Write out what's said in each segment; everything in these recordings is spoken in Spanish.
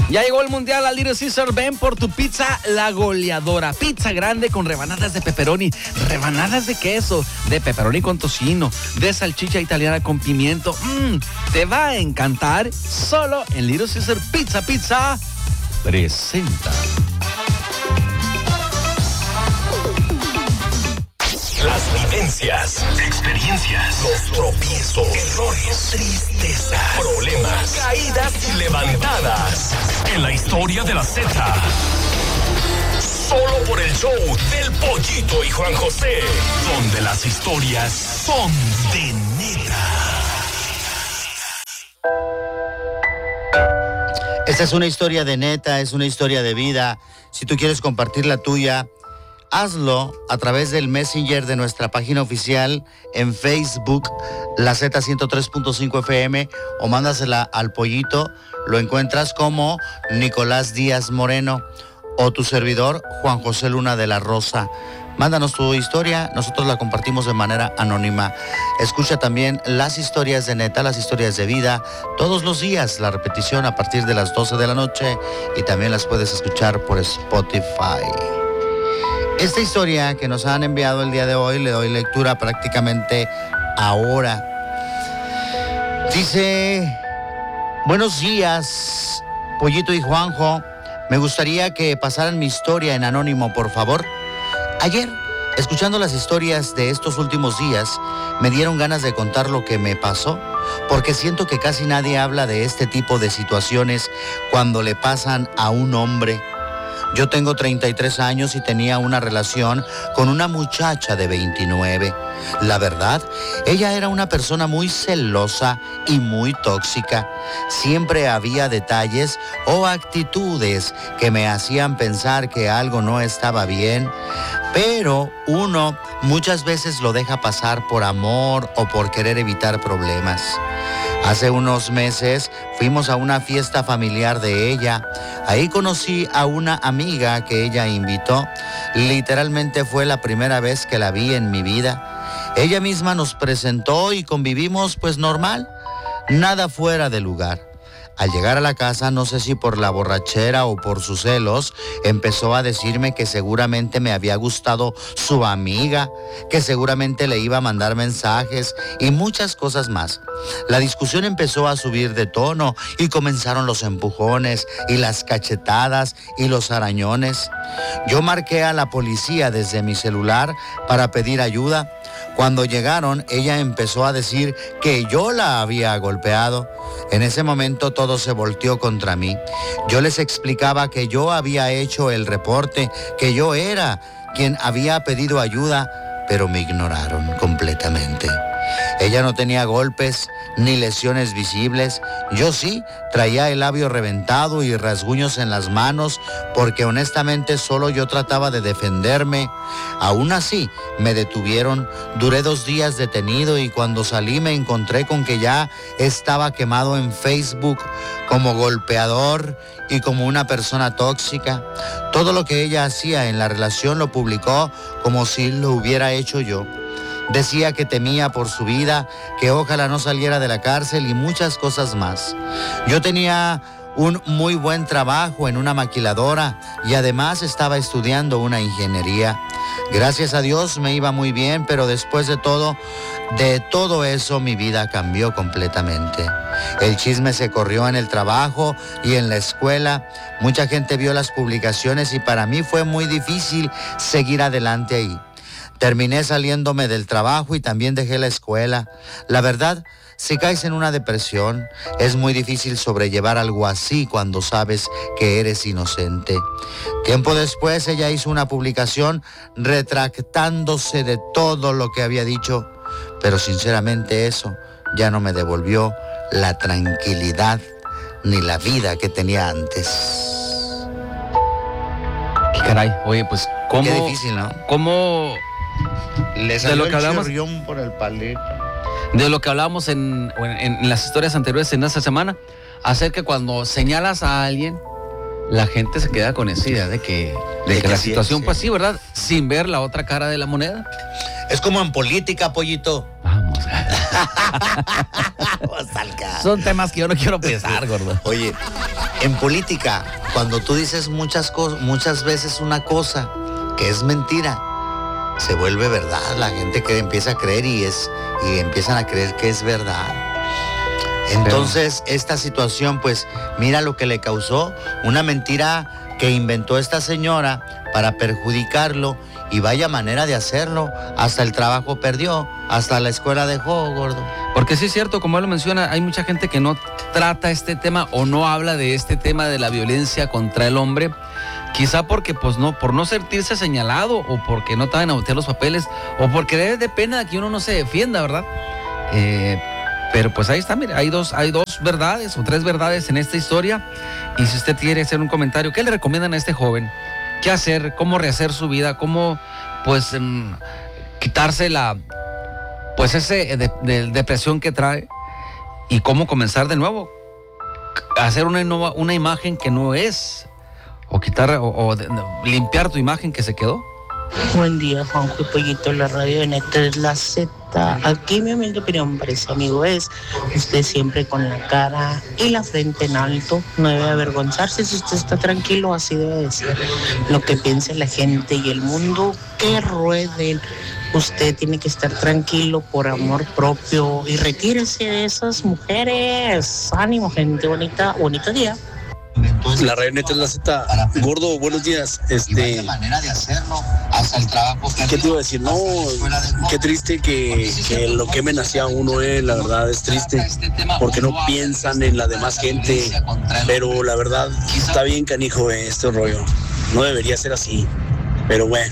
Ya llegó el mundial al Little Caesar. Ven por tu pizza La Goleadora. Pizza grande con rebanadas de pepperoni, rebanadas de queso, de pepperoni con tocino, de salchicha italiana con pimiento. Te va a encantar. Solo en Little Caesar Pizza presenta. Las vivencias, experiencias, los tropiezos, errores, tristezas, problemas, caídas y levantadas. En la historia de la Z. Solo por el show del Pollito y Juan José. Donde las historias son de neta. Esta es una historia de neta, es una historia de vida. Si tú quieres compartir la tuya, hazlo a través del Messenger de nuestra página oficial en Facebook, la Z103.5 FM, o mándasela al Pollito. Lo encuentras como Nicolás Díaz Moreno o tu servidor, Juan José Luna de la Rosa. Mándanos tu historia, nosotros la compartimos de manera anónima. Escucha también las historias de neta, las historias de vida, todos los días, la repetición a partir de las 12 de la noche, y también las puedes escuchar por Spotify. Esta historia que nos han enviado el día de hoy, le doy lectura prácticamente ahora. Dice: buenos días, Pollito y Juanjo. Me gustaría que pasaran mi historia en anónimo, por favor. Ayer, escuchando las historias de estos últimos días, me dieron ganas de contar lo que me pasó, porque siento que casi nadie habla de este tipo de situaciones cuando le pasan a un hombre. Yo tengo 33 años y tenía una relación con una muchacha de 29. La verdad, ella era una persona muy celosa y muy tóxica. Siempre había detalles o actitudes que me hacían pensar que algo no estaba bien, pero uno muchas veces lo deja pasar por amor o por querer evitar problemas. Hace unos meses fuimos a una fiesta familiar de ella. Ahí conocí a una amiga que ella invitó. Literalmente fue la primera vez que la vi en mi vida. Ella misma nos presentó y convivimos pues normal, nada fuera de lugar. Al llegar a la casa, no sé si por la borrachera o por sus celos, empezó a decirme que seguramente me había gustado su amiga, que seguramente le iba a mandar mensajes y muchas cosas más. La discusión empezó a subir de tono y comenzaron los empujones y las cachetadas y los arañones. Yo marqué a la policía desde mi celular para pedir ayuda. Cuando llegaron, ella empezó a decir que yo la había golpeado. En ese momento todo se volteó contra mí. Yo les explicaba que yo había hecho el reporte, que yo era quien había pedido ayuda, pero me ignoraron completamente. Ella no tenía golpes ni lesiones visibles. Yo sí, traía el labio reventado y rasguños en las manos, porque honestamente solo yo trataba de defenderme. Aún así, me detuvieron. Duré 2 días detenido y cuando salí me encontré con que ya estaba quemado en Facebook como golpeador y como una persona tóxica. Todo lo que ella hacía en la relación lo publicó como si lo hubiera hecho yo. Decía que temía por su vida, que ojalá no saliera de la cárcel y muchas cosas más. Yo tenía un muy buen trabajo en una maquiladora y además estaba estudiando una ingeniería. Gracias a Dios me iba muy bien, pero después de todo eso mi vida cambió completamente. El chisme se corrió en el trabajo y en la escuela. Mucha gente vio las publicaciones y para mí fue muy difícil seguir adelante ahí. Terminé saliéndome del trabajo y también dejé la escuela. La verdad, si caes en una depresión, es muy difícil sobrellevar algo así cuando sabes que eres inocente. Tiempo después, ella hizo una publicación retractándose de todo lo que había dicho, pero sinceramente eso ya no me devolvió la tranquilidad ni la vida que tenía antes. Qué caray, oye, pues, ¿cómo? Qué difícil, ¿no? ¿Cómo? Le salió de lo que el hablamos chirrión por el palito. De lo que hablábamos en las historias anteriores en esta semana, hacer que cuando señalas a alguien, la gente se queda con esa idea de que la situación, pues sí, ¿verdad? Sin ver la otra cara de la moneda. Es como en política, Pollito. Vamos. Son Son temas que yo no quiero pensar, gordo. Oye, En política, cuando tú dices muchas veces una cosa que es mentira, se vuelve verdad. La gente que empieza a creer y empiezan a creer que es verdad. Entonces, esta situación, pues, mira lo que le causó, una mentira que inventó esta señora para perjudicarlo, y vaya manera de hacerlo. Hasta el trabajo perdió, hasta la escuela dejó, gordo. Porque sí es cierto, como él lo menciona, hay mucha gente que no trata este tema o no habla de este tema de la violencia contra el hombre, quizá porque pues no, por no sentirse señalado, o porque no te van a voltear los papeles, o porque debe de pena que uno no se defienda, ¿verdad? Pero pues ahí está, mire, hay dos verdades o tres verdades en esta historia. Y si usted quiere hacer un comentario, ¿qué le recomiendan a este joven? ¿Qué hacer? ¿Cómo rehacer su vida? ¿Cómo pues quitarse depresión que trae? ¿Y cómo comenzar de nuevo? Hacer una imagen que no es, o quitar o limpiar tu imagen que se quedó. Buen día, Juanjo y Pollito, la radio de Neta es la Z. Aquí mi humilde opinión, parece, amigo, es usted siempre con la cara y la frente en alto. No debe avergonzarse. Si usted está tranquilo, así debe de ser. Lo que piense la gente y el mundo, que rueden. Usted tiene que estar tranquilo por amor propio y retírese de esas mujeres. Ánimo, gente bonita, bonito día. La radio Neta es la Z. Gordo, buenos días. Manera de hacerlo, hasta el trabajo. ¿Qué te iba a decir? No, qué triste que lo quemen hacia uno, la verdad es triste, porque no piensan en la demás gente, pero la verdad está bien canijo este rollo, no debería ser así, pero bueno,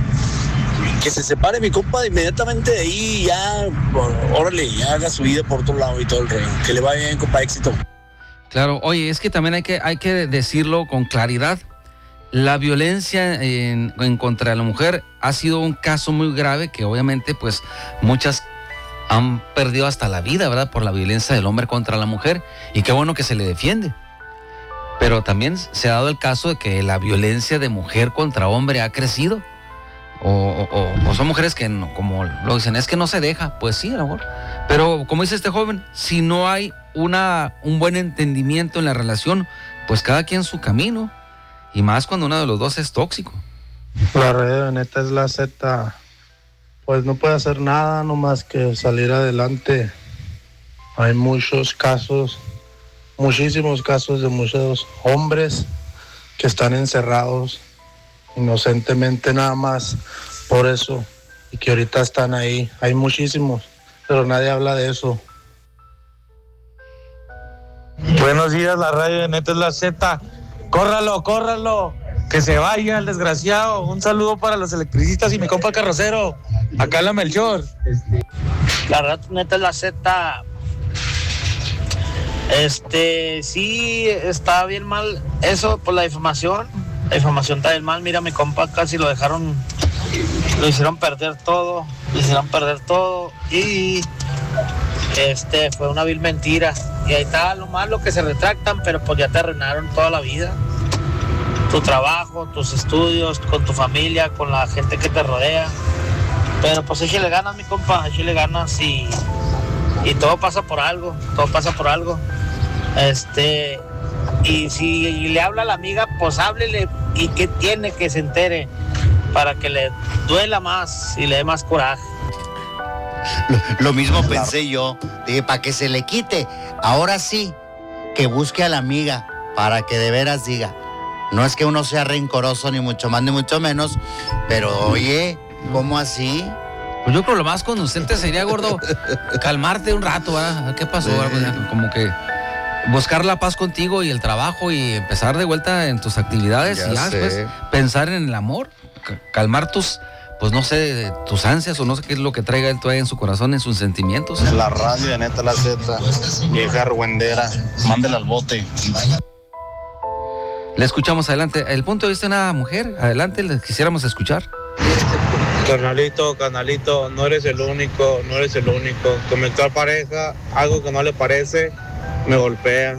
que se separe mi compa inmediatamente de ahí, ya, órale, ya haga su vida por otro lado y todo el rollo, que le vaya bien, compa, éxito. Claro, oye, es que también hay que decirlo con claridad. La violencia en contra de la mujer ha sido un caso muy grave que obviamente pues muchas han perdido hasta la vida, ¿verdad? Por la violencia del hombre contra la mujer, y qué bueno que se le defiende. Pero también se ha dado el caso de que la violencia de mujer contra hombre ha crecido. O son mujeres que, no, como lo dicen, es que no se deja. Pues sí, a lo mejor. Pero como dice este joven, si no hay un buen entendimiento en la relación, pues cada quien su camino. Y más cuando uno de los dos es tóxico. La radio Neta es la Z. Pues no puede hacer nada, no más que salir adelante. Hay muchos casos, muchísimos casos de muchos hombres que están encerrados inocentemente nada más por eso, y que ahorita están ahí. Hay muchísimos, pero nadie habla de eso. Buenos días, la radio de Neta es la Z. Córralo, que se vaya el desgraciado. Un saludo para los electricistas y mi compa carrocero, acá en la Melchor. La radio Neta es la Z. Sí, está bien mal eso por la difamación. La difamación está bien mal. Mira, mi compa casi lo hicieron perder todo. Y fue una vil mentira. Y ahí está lo malo, que se retractan, pero pues ya te arruinaron toda la vida. Tu trabajo, tus estudios, con tu familia, con la gente que te rodea. Pero pues échale ganas, mi compa, échale ganas y todo pasa por algo, Y si le habla a la amiga, pues háblele, y que tiene que se entere para que le duela más y le dé más coraje. Lo mismo pensé yo, dije, para que se le quite. Ahora sí, que busque a la amiga para que de veras diga. No es que uno sea rencoroso, ni mucho más ni mucho menos, pero oye, ¿cómo así? Pues yo creo que lo más conducente sería, gordo, calmarte un rato, ¿verdad? ¿Qué pasó? Como que buscar la paz contigo y el trabajo, y empezar de vuelta en tus actividades, y ya después pensar en el amor, calmar tus, pues no sé, tus ansias, o no sé qué es lo que traiga él todavía en su corazón, en sus sentimientos. La radio de Neta la Z, vieja argüendera, mándela al bote. Le escuchamos, adelante. El punto de vista de una mujer, adelante, le quisiéramos escuchar. Carnalito, no eres el único. Con mi actual pareja, algo que no le parece, me golpea.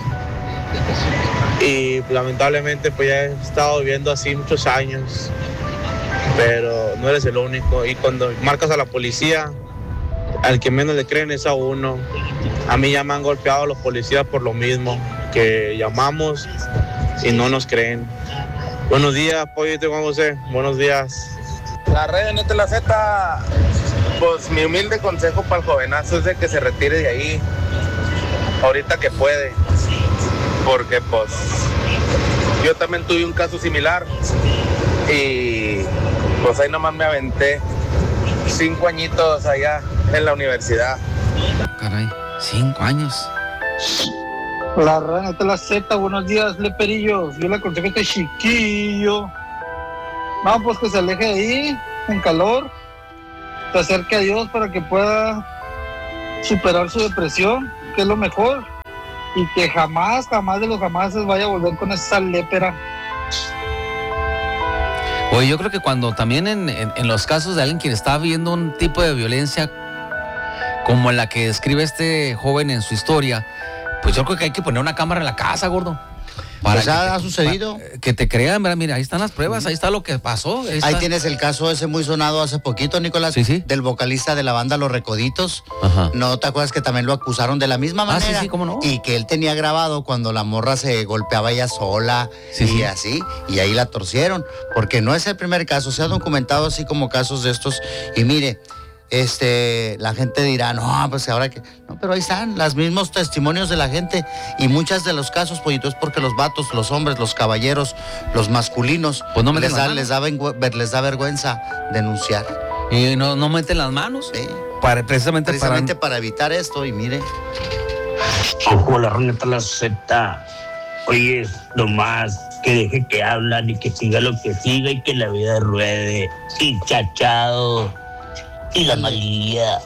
Y lamentablemente pues ya he estado viviendo así muchos años, pero no eres el único. Y cuando marcas a la policía, al que menos le creen es a uno. A mí ya me han golpeado los policías por lo mismo. que llamamos y no nos creen. Buenos días, Pollito Juan José. Buenos días. La red de Neta la Z, pues mi humilde consejo para el jovenazo es de que se retire de ahí, ahorita que puede, porque pues yo también tuve un caso similar y pues ahí nomás me aventé 5 añitos allá en la universidad. Caray, 5 años. La rana de la Z, buenos días, Leperillos. Yo le aconsejo a este chiquillo. No, pues que se aleje de ahí, en calor. Se acerque a Dios para que pueda superar su depresión, que es lo mejor. Y que jamás de los jamases vaya a volver con esa lépera. Oye, yo creo que cuando también en los casos de alguien quien está viviendo un tipo de violencia como la que describe este joven en su historia, pues yo creo que hay que poner una cámara en la casa, gordo. Pues ha sucedido. Que te crean, mira, ahí están las pruebas, ahí está lo que pasó. Ahí tienes el caso ese muy sonado hace poquito, Nicolás, sí. Del vocalista de la banda Los Recoditos. Ajá. ¿No te acuerdas que también lo acusaron de la misma manera? Sí, cómo no. Y que él tenía grabado cuando la morra se golpeaba ella sola y así, y ahí la torcieron, porque no es el primer caso, se ha documentado así como casos de estos, y mire, la gente dirá, no, pues ahora que... No, pero ahí están los mismos testimonios de la gente y muchos de los casos, Pollito, es porque los vatos, los hombres, los caballeros, los masculinos, pues no les da vergüenza denunciar. Y no meten las manos. Sí. Precisamente para evitar esto, y mire. Ojo, la ruleta la Z. Oye, nomás que deje que hablan y que siga lo que siga y que la vida ruede. Y chachado. Y la María.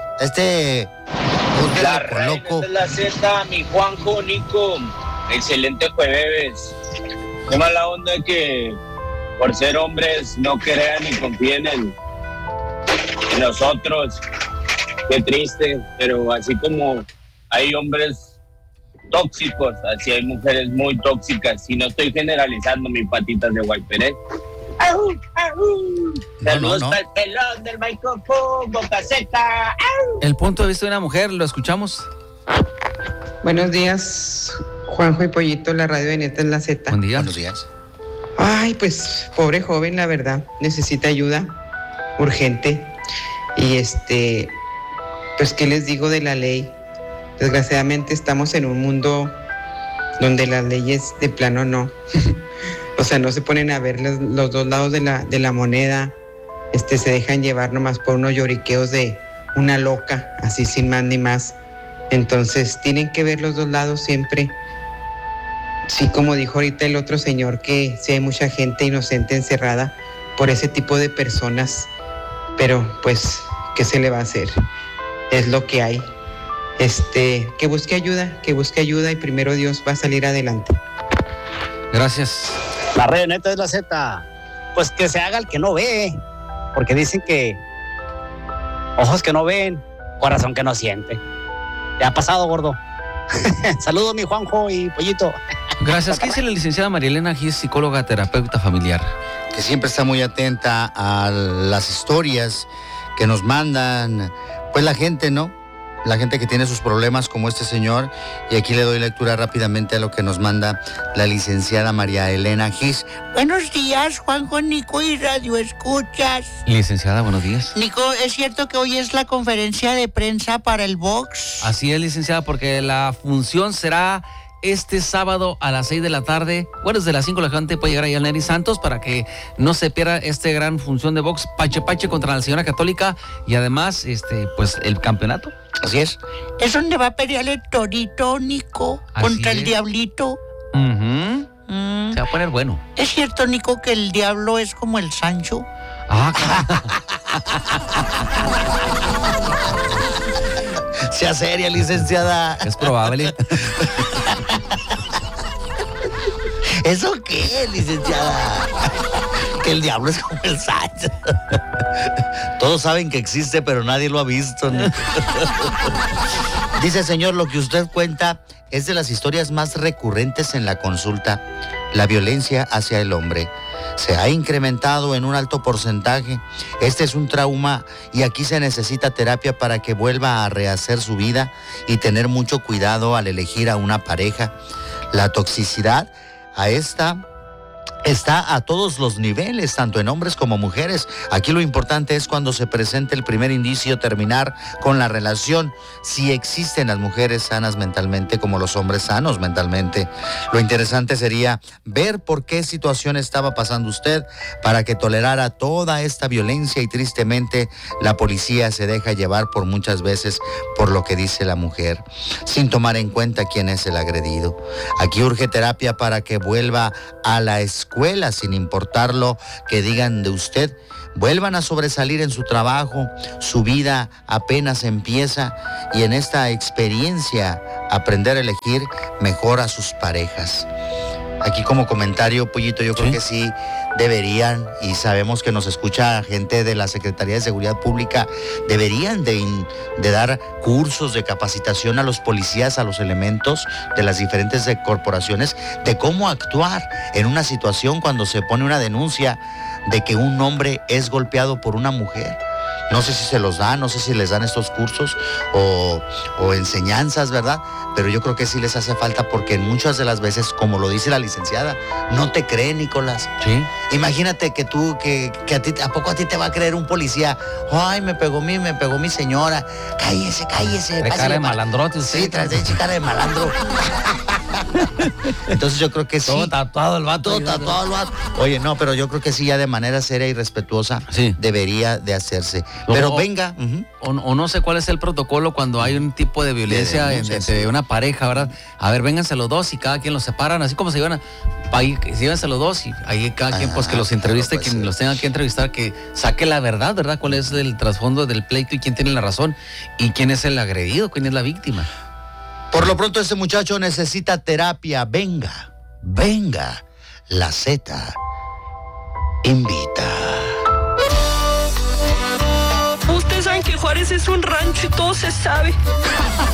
La reina de la Z, mi Juanjo, Nico. Excelente jueves. Qué mala onda que por ser hombres no crean ni confíen en nosotros. Qué triste, pero así como hay hombres tóxicos, así hay mujeres muy tóxicas. Y no estoy generalizando mis patitas de Guayperé. ¡Au! ¡Au! Saludos para el pelón del micrófono, Boca Seca. El punto de vista de una mujer, lo escuchamos. Buenos días, Juanjo y Pollito, la radio de Neta en la Z. Buen día. Buenos días. Ay, pues, pobre joven, la verdad, necesita ayuda urgente. Y pues, ¿qué les digo de la ley? Desgraciadamente estamos en un mundo donde las leyes de plano no. O sea, no se ponen a ver los dos lados de la moneda. Se dejan llevar nomás por unos lloriqueos de una loca, así sin más ni más. Entonces, tienen que ver los dos lados siempre. Sí, como dijo ahorita el otro señor, que sí hay mucha gente inocente encerrada por ese tipo de personas. Pero, pues, ¿qué se le va a hacer? Es lo que hay. Que busque ayuda y primero Dios va a salir adelante. Gracias. La red Neta es la Z. Pues que se haga el que no ve, porque dicen que ojos que no ven, corazón que no siente. ¿Te ha pasado, gordo? Saludos, mi Juanjo y Pollito. Gracias. ¿Qué dice la licenciada María Elena Gis, psicóloga, terapeuta familiar? Que siempre está muy atenta a las historias que nos mandan, pues la gente, ¿no? La gente que tiene sus problemas como este señor, y aquí le doy lectura rápidamente a lo que nos manda la licenciada María Elena Gis. Buenos días, Juanjo, Nico y Radio Escuchas. Licenciada, buenos días. Nico, ¿es cierto que hoy es la conferencia de prensa para el box? Así es, licenciada, porque la función será este sábado a las 6 de la tarde. Bueno, desde las 5 la gente puede llegar ahí al Neri Santos para que no se pierda gran función de box Pache contra la señora Católica y además, pues, el campeonato. Así es. ¿Es donde va a pelear el Torito, Nico? Contra el Diablito. Se va a poner bueno. ¿Es cierto, Nico, que el Diablo es como el Sancho? Sea seria, licenciada. Es probable. ¿Eso qué, licenciada? Que el diablo es como el Sancho. Todos saben que existe, pero nadie lo ha visto, ¿no? Dice, señor, lo que usted cuenta es de las historias más recurrentes en la consulta. La violencia hacia el hombre se ha incrementado en un alto porcentaje. Este es un trauma y aquí se necesita terapia para que vuelva a rehacer su vida y tener mucho cuidado al elegir a una pareja. La toxicidad está a todos los niveles, tanto en hombres como mujeres. Aquí lo importante es cuando se presente el primer indicio, terminar con la relación. Si existen las mujeres sanas mentalmente como los hombres sanos mentalmente. Lo interesante sería ver por qué situación estaba pasando usted para que tolerara toda esta violencia, y tristemente la policía se deja llevar por muchas veces por lo que dice la mujer, sin tomar en cuenta quién es el agredido. Aquí urge terapia para que vuelva a la escuela, sin importar lo que digan de usted. Vuelvan a sobresalir en su trabajo, su vida apenas empieza, y en esta experiencia aprender a elegir mejor a sus parejas. Aquí como comentario, Pollito, yo creo que sí deberían, y sabemos que nos escucha gente de la Secretaría de Seguridad Pública, deberían de dar cursos de capacitación a los policías, a los elementos de las diferentes corporaciones, de cómo actuar en una situación cuando se pone una denuncia de que un hombre es golpeado por una mujer. No sé si se los dan, no sé si les dan estos cursos o enseñanzas, ¿verdad? Pero yo creo que sí les hace falta, porque muchas de las veces, como lo dice la licenciada, no te creen, Nicolás. Sí. Imagínate que tú, que ¿a poco a ti te va a creer un policía? Ay, me pegó mi señora. Cállese. De cara de malandrote. Sí, tras de cara de malandro. Entonces yo creo que sí. Todo tatuado el vato. Oye, no, pero yo creo que sí, ya de manera seria y respetuosa debería de hacerse. Pero venga. O no sé cuál es el protocolo cuando hay un tipo de violencia entre una pareja, ¿verdad? A ver, vénganse los dos y cada quien los separan, así como se iban llévense los dos, y ahí cada quien pues que los entreviste, claro, quien los tenga que entrevistar, que saque la verdad, ¿verdad? Cuál es el trasfondo del pleito y quién tiene la razón y quién es el agredido, quién es la víctima. Por lo pronto este muchacho necesita terapia. Venga, la Z invita. Ustedes saben que Juárez es un rancho y todo se sabe.